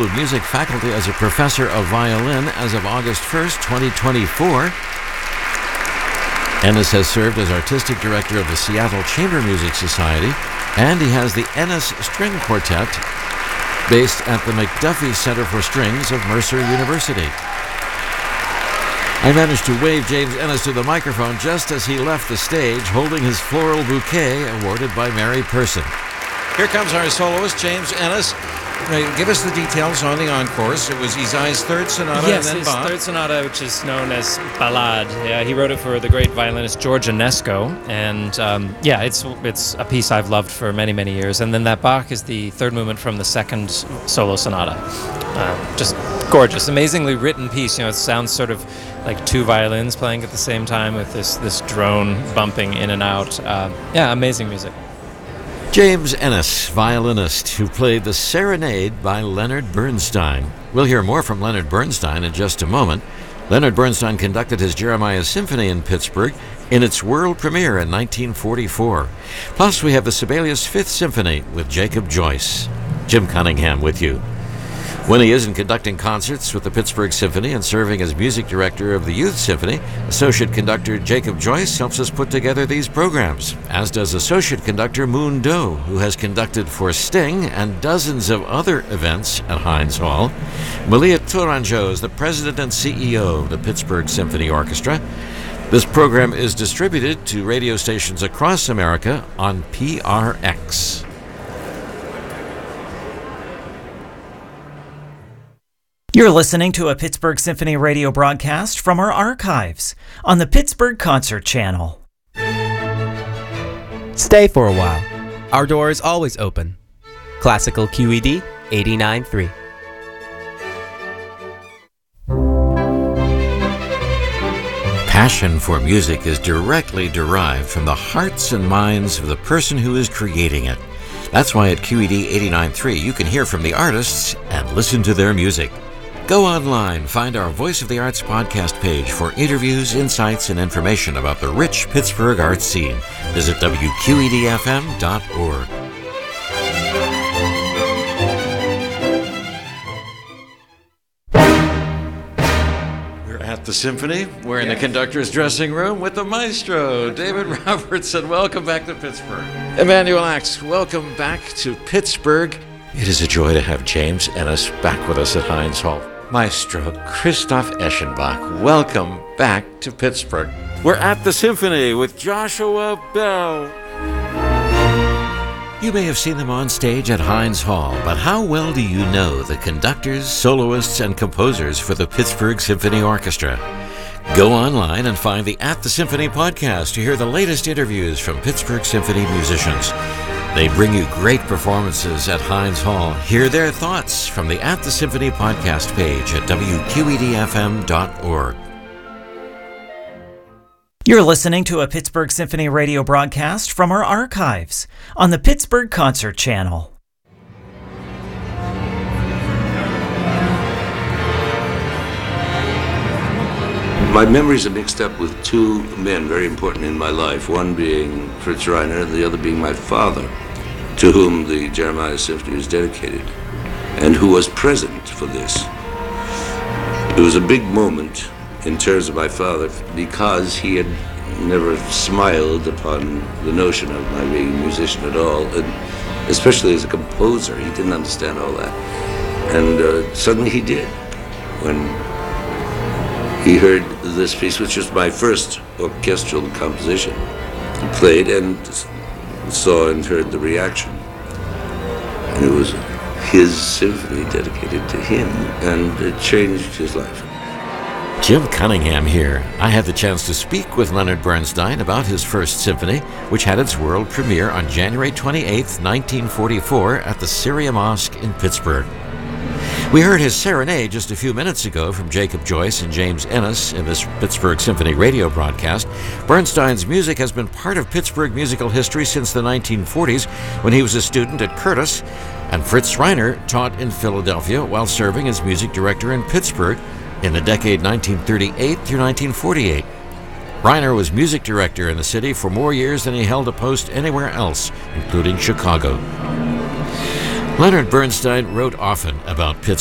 of Music faculty as a professor of violin as of August 1st, 2024. Ennis has served as artistic director of the Seattle Chamber Music Society, and he has the Ennis String Quartet based at the McDuffie Center for Strings of Mercer University. I managed to wave James Ennis to the microphone just as he left the stage holding his floral bouquet awarded by Mary Person. Here comes our soloist, James Ennis. Give us the details on the encores. It was Isai's third sonata yes, and then his Bach. third sonata, which is known as Ballade. Yeah, he wrote it for the great violinist George Enesco, and it's a piece I've loved for many, many years. And then that Bach is the third movement from the second solo sonata. Just gorgeous, amazingly written piece. It sounds sort of like two violins playing at the same time with this drone bumping in and out. Amazing music. James Ennis, violinist, who played the Serenade by Leonard Bernstein. We'll hear more from Leonard Bernstein in just a moment. Leonard Bernstein conducted his Jeremiah Symphony in Pittsburgh in its world premiere in 1944. Plus, we have the Sibelius Fifth Symphony with Jacob Joyce. Jim Cunningham with you. When he isn't conducting concerts with the Pittsburgh Symphony and serving as music director of the Youth Symphony, associate conductor Jacob Joyce helps us put together these programs, as does associate conductor Moon Do, who has conducted for Sting and dozens of other events at Heinz Hall. Malia Tourangeau is the president and CEO of the Pittsburgh Symphony Orchestra. This program is distributed to radio stations across America on PRX. You're listening to a Pittsburgh Symphony radio broadcast from our archives on the Pittsburgh Concert Channel. Stay for a while. Our door is always open. Classical QED 89.3. Passion for music is directly derived from the hearts and minds of the person who is creating it. That's why at QED 89.3 you can hear from the artists and listen to their music. Go online, find our Voice of the Arts podcast page for interviews, insights, and information about the rich Pittsburgh arts scene. Visit WQEDFM.org. We're at the Symphony. We're in the conductor's dressing room with the maestro, David Robertson. Welcome back to Pittsburgh. Emmanuel Axe, welcome back to Pittsburgh. It is a joy to have James Ennis back with us at Heinz Hall. Maestro Christoph Eschenbach, welcome back to Pittsburgh. We're at the Symphony with Joshua Bell. You may have seen them on stage at Heinz Hall, but how well do you know the conductors, soloists, and composers for the Pittsburgh Symphony Orchestra? Go online and find the At the Symphony podcast to hear the latest interviews from Pittsburgh Symphony musicians. They bring you great performances at Heinz Hall. Hear their thoughts from the At the Symphony podcast page at WQEDFM.org. You're listening to a Pittsburgh Symphony radio broadcast from our archives on the Pittsburgh Concert Channel. My memories are mixed up with two men very important in my life, one being Fritz Reiner and the other being my father, to whom the Jeremiah Symphony is dedicated, and who was present for this. It was a big moment in terms of my father because he had never smiled upon the notion of my being a musician at all, and especially as a composer. He didn't understand all that. And suddenly he did when he heard this piece, which was my first orchestral composition. He played and saw and heard the reaction. And it was his symphony dedicated to him, and it changed his life. Jim Cunningham here. I had the chance to speak with Leonard Bernstein about his first symphony, which had its world premiere on January 28, 1944 at the Syria Mosque in Pittsburgh. We heard his Serenade just a few minutes ago from Jacob Joyce and James Ennis in this Pittsburgh Symphony radio broadcast. Bernstein's music has been part of Pittsburgh musical history since the 1940s when he was a student at Curtis, and Fritz Reiner taught in Philadelphia while serving as music director in Pittsburgh in the decade 1938 through 1948. Reiner was music director in the city for more years than he held a post anywhere else, including Chicago. Leonard Bernstein wrote often about Pittsburgh.